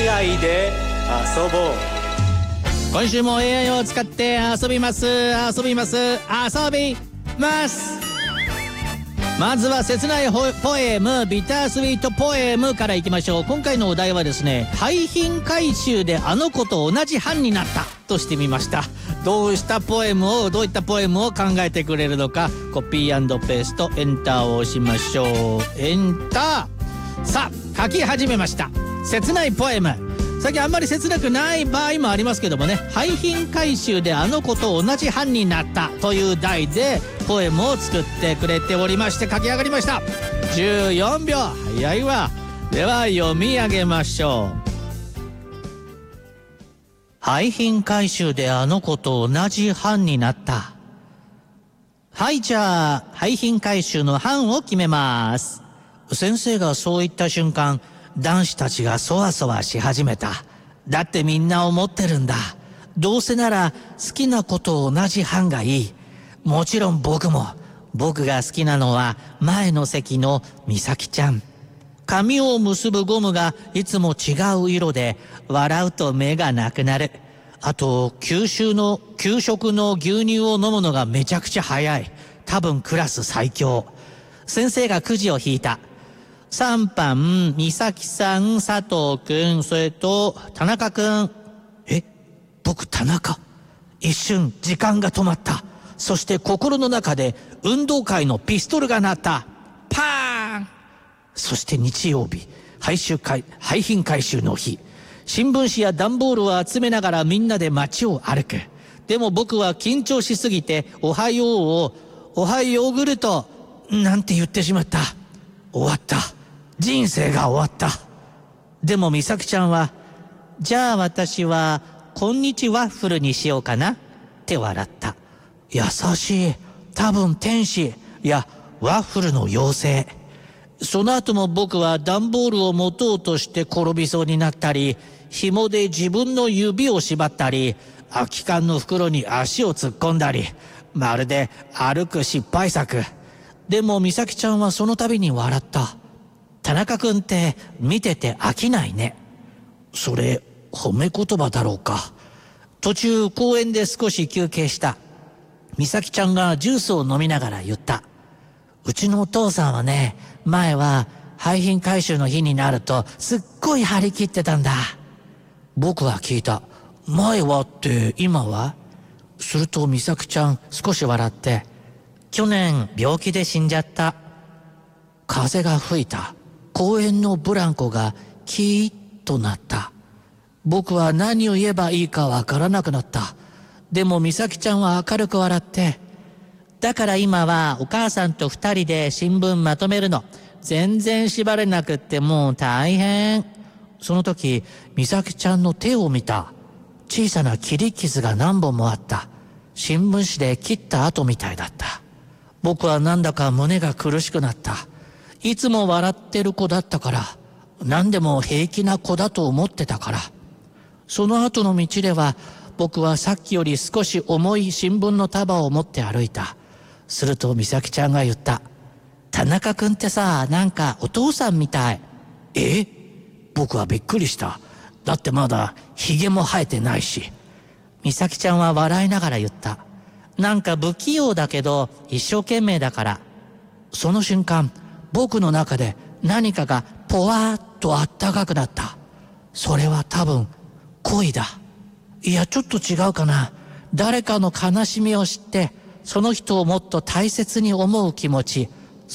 AI で遊ぼう。 今週も AI を使って遊びます。まずは切ないポエム、ビタースイートポエムからいきましょう。今回のお題はですね、廃品回収であの子と同じ班になったとしてみました。どういったポエムを考えてくれるのか、コピー&ペースト、エンターを押しましょう。エンター。さあ、書き始めました。切ないポエム。最近あんまり切なくない場合もありますけどもね、廃品回収であの子と同じ班になったという題でポエムを作ってくれておりまして、書き上がりました。14秒、早いわ。では読み上げましょう。廃品回収であの子と同じ班になった。はい、じゃあ廃品回収の班を決めます。先生がそう言った瞬間、男子たちがそわそわし始めた。だってみんな思ってるんだ。どうせなら好きな子と同じ班がいい。もちろん僕も。僕が好きなのは前の席の美咲ちゃん。髪を結ぶゴムがいつも違う色で、笑うと目がなくなる。あと給食の牛乳を飲むのがめちゃくちゃ早い。多分クラス最強。先生がくじを引いた。3番、美咲さん、佐藤くん、それと田中くん。僕田中。一瞬時間が止まった。そして心の中で運動会のピストルが鳴った。パーン。そして日曜日、廃品回収の日。新聞紙や段ボールを集めながらみんなで街を歩く。でも僕は緊張しすぎて、おはようを、おはヨーグルト、なんて言ってしまった。終わった。人生が終わった。でも美咲ちゃんは、じゃあ私は、こんにちワッフルにしようかなって笑った。優しい。多分天使。いや、ワッフルの妖精。その後も僕は段ボールを持とうとして転びそうになったり、紐で自分の指を縛ったり、空き缶の袋に足を突っ込んだり、まるで歩く失敗作。でも美咲ちゃんはその度に笑った。田中くんって見てて飽きないね。それ褒め言葉だろうか。途中公園で少し休憩した。美咲ちゃんがジュースを飲みながら言った。うちのお父さんはね、前は廃品回収の日になるとすっごい張り切ってたんだ。僕は聞いた。前はって今は？すると美咲ちゃん少し笑って、去年病気で死んじゃった。風が吹いた。公園のブランコがキーッとなった。僕は何を言えばいいかわからなくなった。でも美咲ちゃんは明るく笑って、だから今はお母さんと2人で新聞まとめるの。全然縛れなくってもう大変。その時美咲ちゃんの手を見た。小さな切り傷が何本もあった。新聞紙で切った跡みたいだった。僕はなんだか胸が苦しくなった。いつも笑ってる子だったから、何でも平気な子だと思ってたから。その後の道では僕はさっきより少し重い新聞の束を持って歩いた。すると美咲ちゃんが言った。田中くんってさ、なんかお父さんみたい。僕はびっくりした。だってまだヒゲも生えてないし。美咲ちゃんは笑いながら言った。なんか不器用だけど一生懸命だから。その瞬間、僕の中で何かがぽわーっとあったかくなった。それは多分恋だ。いや、ちょっと違うかな。誰かの悲しみを知って、その人をもっと大切に思う気持ち。